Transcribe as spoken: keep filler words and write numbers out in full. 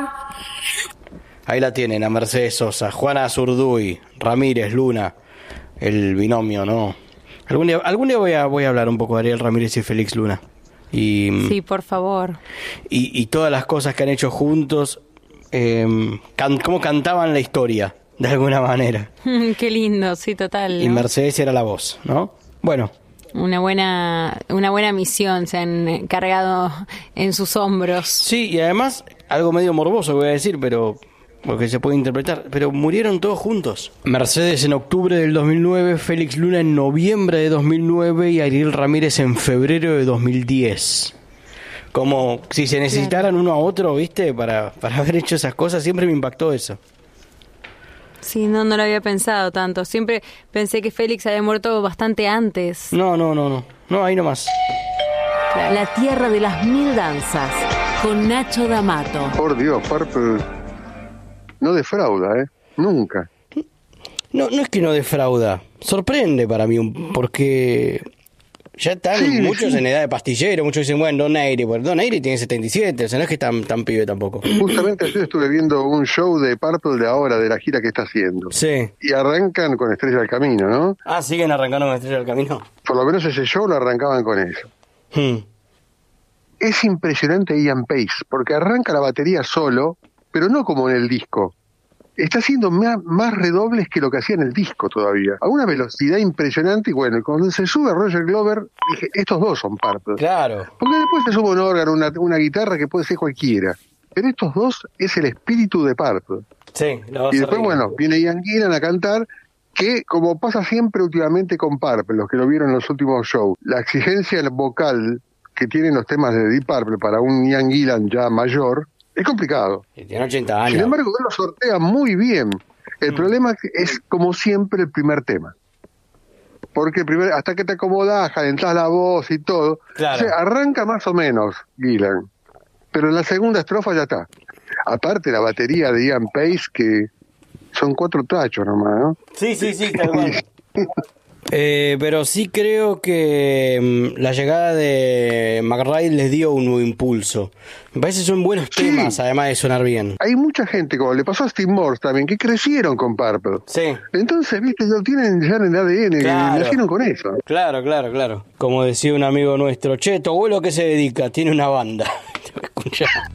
Ahí la tienen, a Mercedes Sosa, Juana Zurduy, Ramírez, Luna, el binomio, ¿no? Algún día, algún día voy a voy a hablar un poco de Ariel Ramírez y Félix Luna. Y, sí, por favor. Y, y todas las cosas que han hecho juntos, eh, can, cómo cantaban la historia, de alguna manera. Qué lindo, sí, total, ¿no? Y Mercedes era la voz, ¿no? Bueno. Una buena, una buena misión se han cargado en sus hombros. Sí, y además, algo medio morboso voy a decir, pero porque se puede interpretar, pero murieron todos juntos. Mercedes en octubre del dos mil nueve, Félix Luna en noviembre de dos mil nueve y Ariel Ramírez en febrero de dos mil diez. Como si se necesitaran uno a otro, ¿viste? Para, para haber hecho esas cosas, siempre me impactó eso. Sí, no, no lo había pensado tanto. Siempre pensé que Félix había muerto bastante antes. No, no, no, no. No, ahí nomás. La tierra de las mil danzas, con Nacho D'Amato. Por Dios, Purple no defrauda, ¿eh? Nunca. No, no es que no defrauda. Sorprende para mí, porque ya están sí, muchos sí. en edad de pastillero. Muchos dicen, bueno, Don Aire. Bueno, Don Aire tiene setenta y siete, o sea, no es que tan, tan pibe tampoco. Justamente ayer estuve viendo un show de Purple de ahora, de la gira que está haciendo. Sí. Y arrancan con Estrella del Camino, ¿no? Ah, ¿siguen arrancando con Estrella del Camino? Por lo menos ese show lo arrancaban con eso. Hmm. Es impresionante Ian Pace, porque arranca la batería solo, pero no como en el disco. Está haciendo más, más redobles que lo que hacía en el disco todavía. A una velocidad impresionante, y bueno, cuando se sube Roger Glover, dije, estos dos son Purple. Claro. Porque después se sube un órgano, una, una guitarra que puede ser cualquiera. Pero estos dos es el espíritu de Purple. Sí, y después, bueno, viene Ian Gillan a cantar, que como pasa siempre últimamente con Purple, los que lo vieron en los últimos shows, la exigencia vocal que tienen los temas de Deep Purple para un Ian Gillan ya mayor, es complicado. Y tiene ochenta años. Sin embargo, él lo sortea muy bien. El mm. problema es, como siempre, el primer tema. Porque primer, hasta que te acomodas, calentás la voz y todo, claro. O sea, arranca más o menos Gillan. Pero en la segunda estrofa ya está. Aparte la batería de Ian Pace, que son cuatro tachos nomás, ¿no? Sí, sí, sí, tal cual. Eh, pero sí creo que um, la llegada de McRae les dio un nuevo impulso. Me parece que son buenos sí. temas, además de sonar bien. Hay mucha gente, como le pasó a Steve Morse también, que crecieron con Purple. Sí. Entonces, viste, lo tienen ya en el A D N, claro. nacieron con eso. Claro, claro, claro. Como decía un amigo nuestro, che, tu abuelo, ¿a qué se dedica? Tiene una banda.